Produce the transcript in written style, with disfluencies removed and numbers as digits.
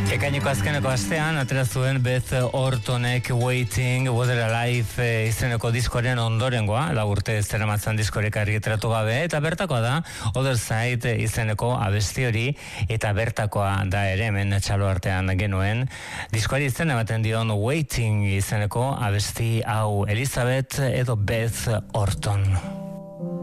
Ekaineko azkeneko astean atera zuen Beth Ortonek Waiting Water Alive izeneko diskoaren ondorengoa, 4 urte zeramatzan diskorek argitaratu gabe, eta bertakoa da Other Side izeneko abesti hori, eta bertakoa da ere hemen txalo artean genuen diskoari izen ematen dion Waiting izeneko abesti hau, Elizabeth edo Beth Orton.